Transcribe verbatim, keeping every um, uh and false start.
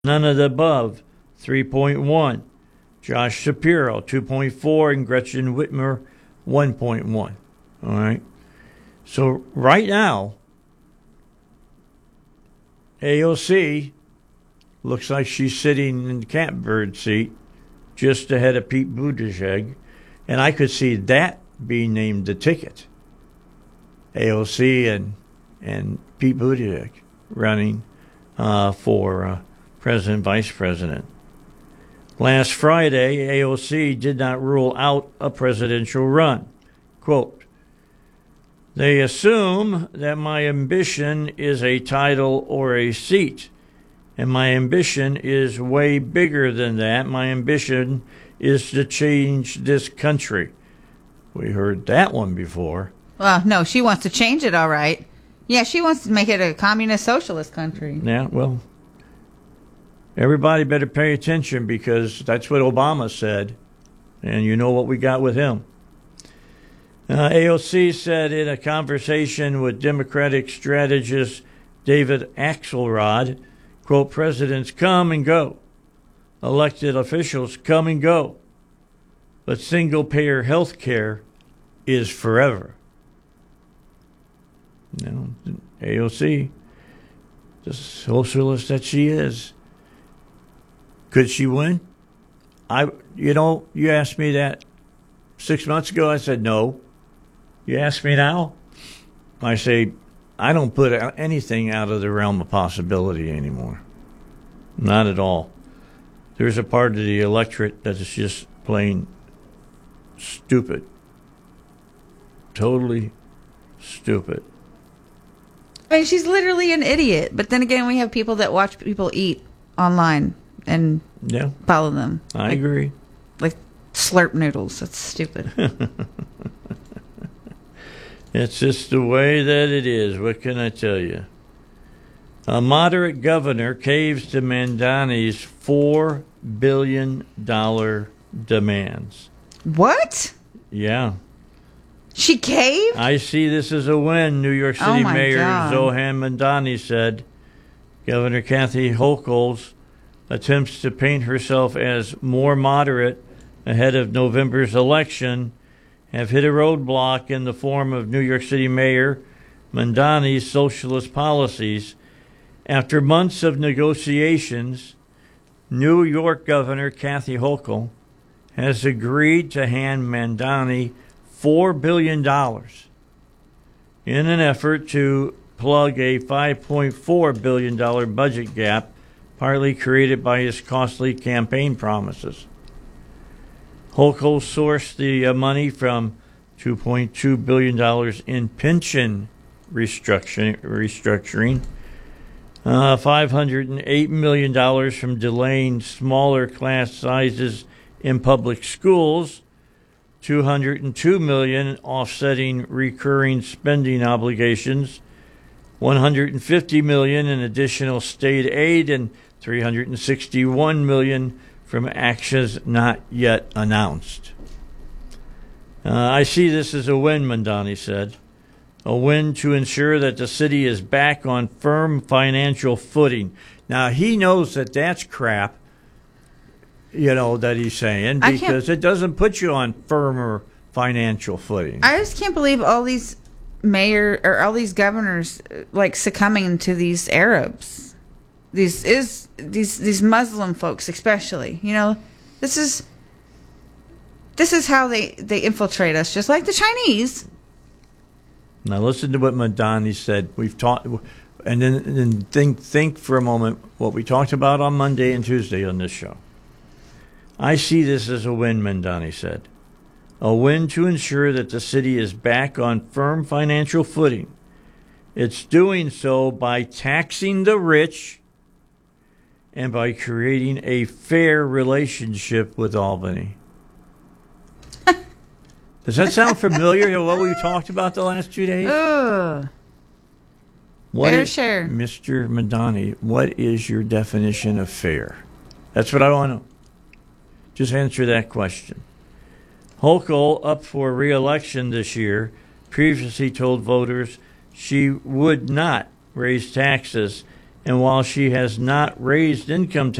None of the above, three point one. Josh Shapiro, two point four, and Gretchen Whitmer, one point one. All right. So right now, A O C looks like she's sitting in the catbird seat just ahead of Pete Buttigieg, and I could see that being named the ticket. A O C and and Pete Buttigieg running uh, for uh, president, vice president. Last Friday, A O C did not rule out a presidential run. Quote, "They assume that my ambition is a title or a seat, and my ambition is way bigger than that. My ambition is to change this country." We heard that one before. Well, no, she wants to change it, all right. Yeah, she wants to make it a communist socialist country. Yeah, well, everybody better pay attention because that's what Obama said, and you know what we got with him. Uh, A O C said in a conversation with Democratic strategist David Axelrod, quote, "Presidents come and go. Elected officials come and go. But single-payer health care is forever." You know, A O C, the socialist that she is, could she win? I, you know, you asked me that six months ago. I said no. You ask me now, I say I don't put anything out of the realm of possibility anymore. Not at all. There's a part of the electorate that is just plain stupid. Totally stupid. I mean, she's literally an idiot. But then again, we have people that watch people eat online and yeah, follow them. I like, agree. Like slurp noodles. That's stupid. It's just the way that it is. What can I tell you? A moderate governor caves to Mandani's four billion dollars demands. What? Yeah. She caved? I see this as a win, New York City oh my Mayor God. Zohan Mandani said. Governor Kathy Hochul's attempts to paint herself as more moderate ahead of November's election have hit a roadblock in the form of New York City Mayor Mandani's socialist policies. After months of negotiations, New York Governor Kathy Hochul has agreed to hand Mandani four billion dollars in an effort to plug a five point four billion dollars budget gap, partly created by his costly campaign promises. Hochul sourced the uh, money from two point two billion dollars in pension restructuring, restructuring uh, five hundred eight million dollars from delaying smaller class sizes in public schools, two hundred two million dollars offsetting recurring spending obligations, one hundred fifty million dollars in additional state aid, and three hundred sixty-one million dollars from actions not yet announced. Uh, I see this as a win, Mandani said. A win to ensure that the city is back on firm financial footing. Now, he knows that that's crap, you know, that he's saying, because it doesn't put you on firmer financial footing. I just can't believe all these mayor or all these governors like succumbing to these Arabs. These is these these Muslim folks, especially. You know, this is this is how they, they infiltrate us, just like the Chinese. Now listen to what Mandani said. We've talked, and then and think think for a moment what we talked about on Monday and Tuesday on this show. I see this as a win, Mandani said. A win to ensure that the city is back on firm financial footing. It's doing so by taxing the rich and by creating a fair relationship with Albany. Does that sound familiar to what we talked about the last two days? Ugh. What fair is, share. Mister Mandani, what is your definition of fair? That's what I want to know. Just answer that question. Hochul, up for re-election this year, previously told voters she would not raise taxes And while she has not raised income